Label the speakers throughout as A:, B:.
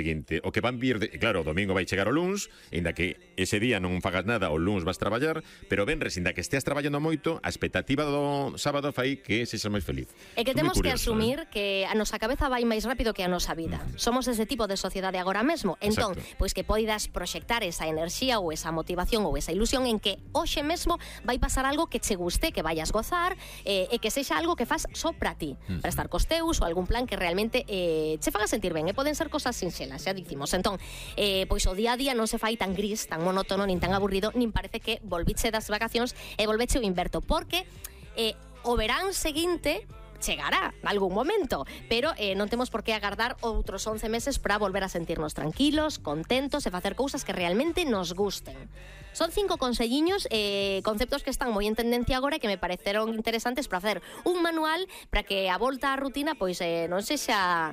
A: seguinte, o que van vir, claro, o domingo vai chegar o luns, inda que ese día non fagas nada, o luns vas traballar, pero venres, inda que esteas traballando moito, a expectativa do sábado fai que sexas máis feliz.
B: É que temos que asumir que a nosa cabeza vai máis rápido que a nosa vida. Somos ese tipo de sociedade agora mesmo. Entón, pois que poidas proxectar esa enerxía ou esa motivación ou esa ilusión en que hoxe mesmo vai pasar algo que che guste, que vayas gozar, e que sexa algo que fas só para ti, para estar cos teus ou algún plan que realmente che faga sentir ben. Poden ser cosas sinxelas, xa dicimos. Entón, pois o día a día non se fai tan gris, tan monótono, nin tan aburrido, nin parece que volviche das vacacións e volveche o inverto, porque o verán seguinte chegará en algún momento, pero non temos por que agardar outros 11 meses para volver a sentirnos tranquilos, contentos e facer cousas que realmente nos gusten. Son 5 conselliños, conceptos que están moi en tendencia agora e que me pareceron interesantes para facer un manual para que a volta á rutina pois non sexa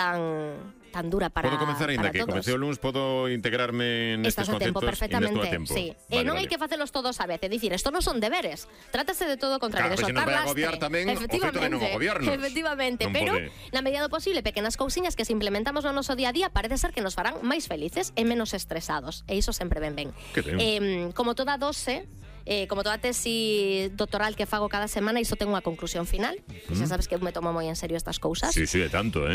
B: tan dura para todos.
A: Podo comenzar ainda que comecei o luns, podo integrarme nestes conceptos
B: perfectamente,
A: a tempo.
B: Sí.
A: Vale,
B: non hai que facelos todos a vez, é dicir, isto non son deberes. Trátase de todo o contrario, de soltar lastre.
A: Agobiar tamén o feito de non agobiarnos.
B: Efectivamente, pero na medida do posible, pequenas cousiñas que se implementamos no noso día a día parece ser que nos farán máis felices e menos estresados, e iso sempre ben. Como toda dose, como toda tesi doctoral que fago cada semana, iso ten unha conclusión final, que xa sabes que me tomo moi en serio estas cousas.
A: Sí, é tanto,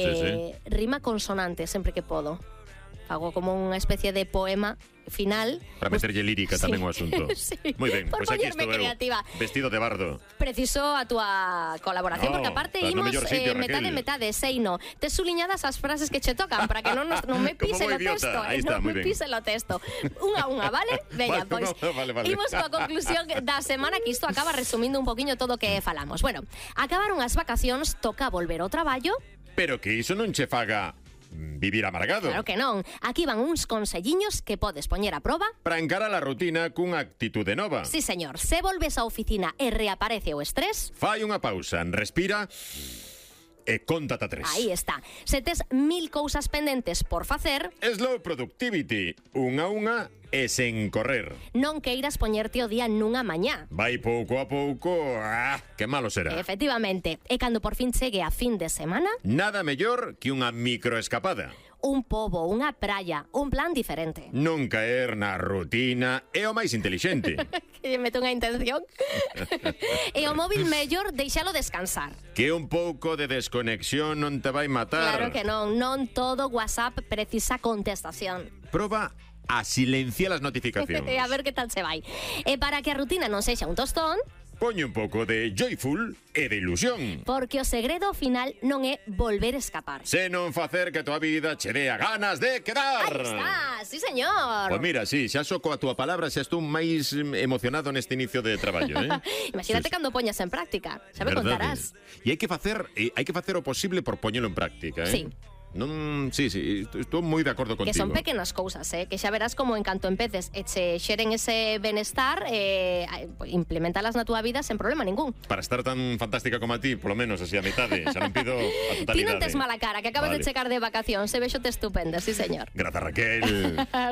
B: Rima consonante sempre que podo. Fago como unha especie de poema final
A: para meterlle lírica tamén o asunto.
B: Sí,
A: moi ben,
B: pois aquí estou
A: creativa. Vestido de bardo.
B: Preciso a túa colaboración, porque aparte imos metade, seino. Tes suliñadas as frases que che tocan para que non me pise o texto. Non me pise o texto. Unha, vale? Veña, pois imos coa conclusión da semana, que isto acaba resumindo un poquinho todo o que falamos. Bueno, acabaron as vacacións, toca volver ao traballo.
A: Pero que iso non che faga vivir amargado.
B: Claro que non. Aquí van uns conselliños que podes poñer a proba
A: para encarar a rutina cunha actitude nova.
B: Sí, señor. Se volves á oficina e reaparece o estrés,
A: fai unha pausa, respira e cóntate a 3.
B: Aí está. Se tes 1000 cousas pendentes por facer,
A: slow productivity, unha e sen correr.
B: Non queiras poñerte o día nunha mañá.
A: Vai pouco a pouco, que malo será.
B: Efectivamente. E cando por fin chegue a fin de semana,
A: nada mellor que unha microescapada.
B: Un pobo, unha praia, un plan diferente.
A: Non caer na rutina é o máis intelixente.
B: Que lle meto unha intención. E o móvil mellor deixalo descansar.
A: Que un pouco de desconexión non te vai matar.
B: Claro que non. Non todo WhatsApp precisa contestación.
A: Proba a silenciar as notificacións.
B: A ver que tal se vai. E para que a rutina non sexa un tostón,
A: poñe un pouco de joyful e de ilusión.
B: Porque o segredo final non é volver a escapar,
A: senón facer que a tua vida che dea ganas de quedar.
B: Aí está, sí señor.
A: Pois mira, sí, xa só coa túa palabra xa estou máis emocionado neste inicio de traballo,
B: Imagínate cando poñas en práctica, xa me contarás.
A: E hai que facer o posible por poñelo en práctica,
B: Sí.
A: Non, sí, estou moi de acordo contigo.
B: Que son pequenas cousas, que xa verás como en canto empeces e che xeren ese benestar, implementalas na túa vida sen problema ningún.
A: Para estar tan fantástica como a ti, polo menos así a metade, xa non pido a totalidade.
B: Ti non tes mala cara, que acabas de chegar de vacacións, se vexo te estupenda, sí señor.
A: Grazas, Raquel.